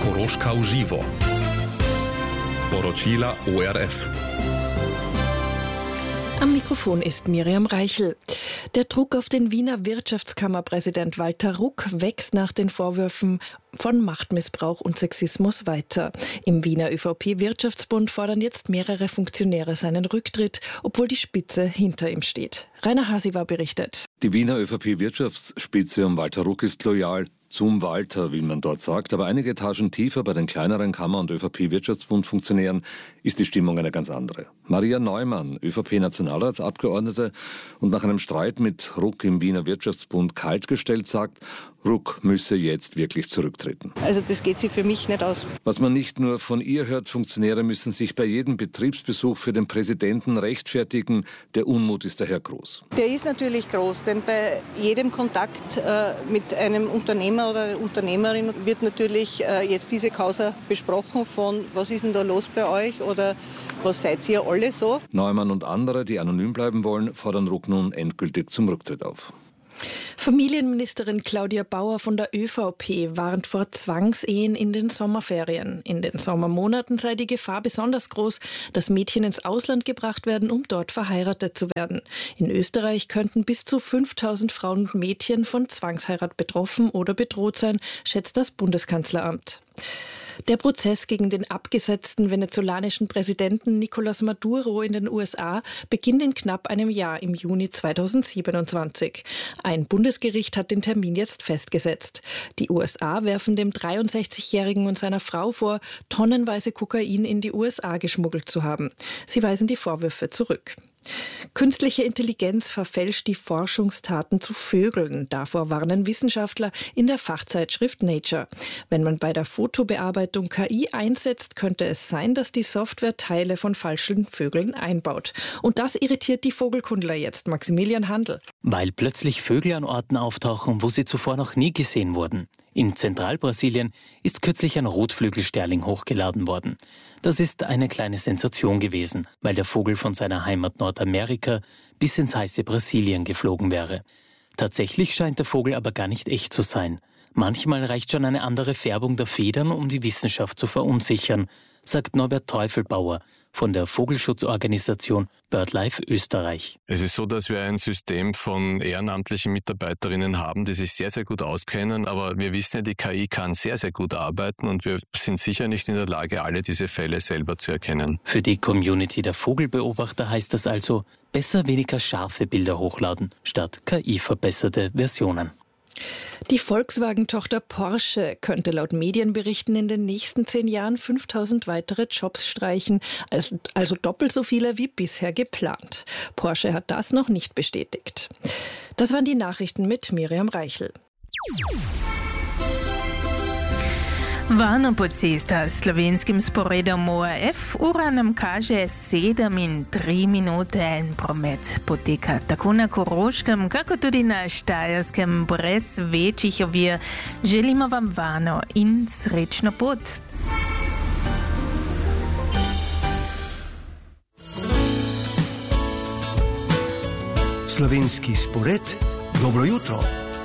Koroška v živo. Poročila ORF. Am Mikrofon ist Miriam Reichel. Der Druck auf den Wiener Wirtschaftskammerpräsident Walter Ruck wächst nach den Vorwürfen von Machtmissbrauch und Sexismus weiter. Im Wiener ÖVP-Wirtschaftsbund fordern jetzt mehrere Funktionäre seinen Rücktritt, obwohl die Spitze hinter ihm steht. Rainer Hasiwa berichtet. Die Wiener ÖVP-Wirtschaftsspitze um Walter Ruck ist loyal. Zum Walter, wie man dort sagt, aber einige Etagen tiefer bei den kleineren Kammer- und ÖVP-Wirtschaftsbund-Funktionären ist die Stimmung eine ganz andere. Maria Neumann, ÖVP-Nationalratsabgeordnete und nach einem Streit mit Ruck im Wiener Wirtschaftsbund kaltgestellt, sagt, Ruck müsse jetzt wirklich zurücktreten. Also das geht sich für mich nicht aus. Was man nicht nur von ihr hört, Funktionäre müssen sich bei jedem Betriebsbesuch für den Präsidenten rechtfertigen. Der Unmut ist daher groß. Der ist natürlich groß, denn bei jedem Kontakt mit einem Unternehmer oder einer Unternehmerin wird natürlich jetzt diese Causa besprochen von, was ist denn da los bei euch oder was seid ihr alle so? Neumann und andere, die anonym bleiben wollen, fordern Ruck nun endgültig zum Rücktritt auf. Familienministerin Claudia Bauer von der ÖVP warnt vor Zwangsehen in den Sommerferien. In den Sommermonaten sei die Gefahr besonders groß, dass Mädchen ins Ausland gebracht werden, um dort verheiratet zu werden. In Österreich könnten bis zu 5000 Frauen und Mädchen von Zwangsheirat betroffen oder bedroht sein, schätzt das Bundeskanzleramt. Der Prozess gegen den abgesetzten venezolanischen Präsidenten Nicolás Maduro in den USA beginnt in knapp einem Jahr im Juni 2027. Ein Bundesgericht hat den Termin jetzt festgesetzt. Die USA werfen dem 63-Jährigen und seiner Frau vor, tonnenweise Kokain in die USA geschmuggelt zu haben. Sie weisen die Vorwürfe zurück. Künstliche Intelligenz verfälscht die Forschungstaten zu Vögeln. Davor warnen Wissenschaftler in der Fachzeitschrift Nature. Wenn man bei der Fotobearbeitung KI einsetzt, könnte es sein, dass die Software Teile von falschen Vögeln einbaut. Und das irritiert die Vogelkundler jetzt. Maximilian Handl. Weil plötzlich Vögel an Orten auftauchen, wo sie zuvor noch nie gesehen wurden. In Zentralbrasilien ist kürzlich ein Rotflügelsterling hochgeladen worden. Das ist eine kleine Sensation gewesen, weil der Vogel von seiner Heimat Nordamerika bis ins heiße Brasilien geflogen wäre. Tatsächlich scheint der Vogel aber gar nicht echt zu sein. Manchmal reicht schon eine andere Färbung der Federn, um die Wissenschaft zu verunsichern, sagt Norbert Teufelbauer von der Vogelschutzorganisation BirdLife Österreich. Es ist so, dass wir ein System von ehrenamtlichen Mitarbeiterinnen haben, die sich sehr, sehr gut auskennen, aber wir wissen ja, die KI kann sehr, sehr gut arbeiten und wir sind sicher nicht in der Lage, alle diese Fälle selber zu erkennen. Für die Community der Vogelbeobachter heißt das also, besser weniger scharfe Bilder hochladen, statt KI-verbesserte Versionen. Die Volkswagen-Tochter Porsche könnte laut Medienberichten in den nächsten 10 Jahren 5000 weitere Jobs streichen, also doppelt so viele wie bisher geplant. Porsche hat das noch nicht bestätigt. Das waren die Nachrichten mit Miriam Reichel. Vano poci sta slovenskim sporedom ORF, ura nam kaže 7:03 in promet poteka tako na Koroškem, kako tudi na Štajerskem brez večjih ovir. Želimo vam varno in srečno pot. Slovenski spored, dobro jutro.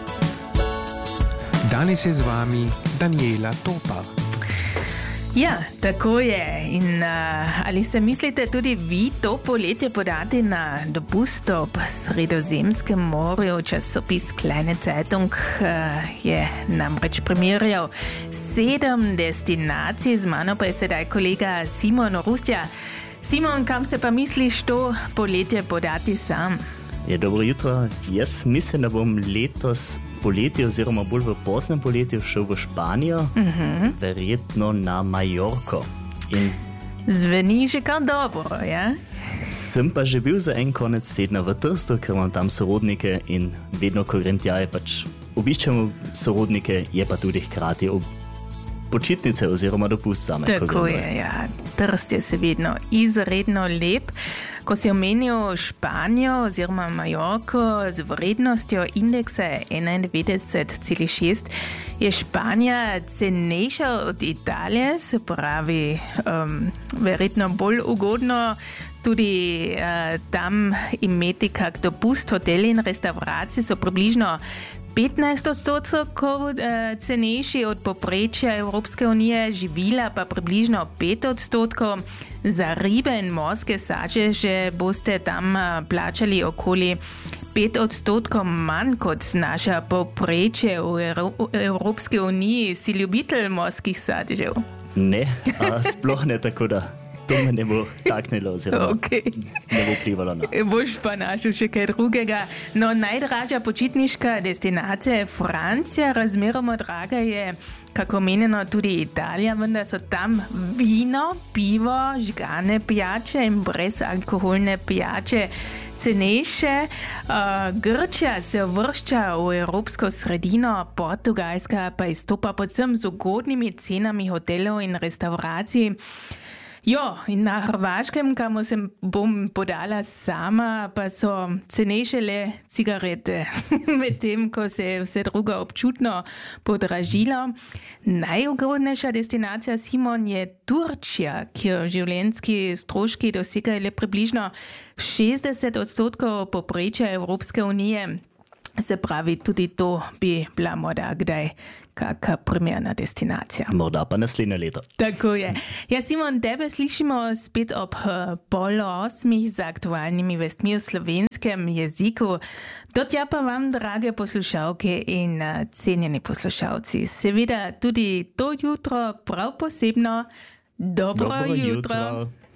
Danes je z vami Daniela Topar. Ja, tako je. In ali se mislite tudi vi to poletje podati na dopust ob Sredozemskem morju? Časopis Kleine Zeitung je namreč primerjal 7 destinacij. Z mano pa je sedaj kolega Simon Rustja. Simon, kam se pa misliš to poletje podati sam? Ja, dobro jutro. Jaz mislim, da bom letos poletje oziroma bolj v poznem poletju šel v Španijo, verjetno na Majorko. Zveni že kar dobro, ja? Sem pa že bil za en konec tedna v Trstu, ker imam tam sorodnike in vedno, ko grem tja, obiščemo sorodnike, je pa tudi hkrati počitnice oziroma dopust same. Tako je, ja. Trst je seveda izredno lep. Ko si omenil Španijo oziroma Majorko z vrednostjo indeksa 91,6, je Španija cenejša od Italije, se pravi verjetno bolj ugodno tudi tam imeti kak dopust. Hoteli in restauracije so približno 15% cenejši od poprečja Evropske unije, živila pa približno 5%. Za ribe in morske sadeže boste tam plačali okoli 5% manj kot znaša poprečje v Evropski uniji. Si ljubitelj morskih sadežev? Ne, sploh ne, tako da to me ne bo taknilo oziroma ne bo vplivalo na. Boš pa našel še kaj drugega. No, najdražja počitniška destinacija je Francija, razmeroma draga je, kako menjeno, tudi Italija, vendar so tam vino, pivo, žgane pijače in brezalkoholne pijače cenejše. Grčija se uvršča v evropsko sredino, Portugalska pa izstopa predvsem z ugodnimi cenami hotelov in restauracij. Jo, in na Hrvaškem, kamor se bom podala sama, pa so cenejše le cigarete, medtem ko se je vse drugo občutno podražilo. Najugodnejša destinacija, Simon, je Turčija, kjer življenjski stroški dosegajo le približno 60% poprečja Evropske unije. Se pravi, tudi to bi bila morda kdaj kakšna primerna destinacija. Morda pa naslednje leto. Tako je. Ja, Simon, tebe slišimo spet ob 7:30 z aktualnimi vestmi v slovenskem jeziku. Do tja pa vam, drage poslušalke in cenjeni poslušalci, seveda tudi to jutro prav posebno dobro jutro.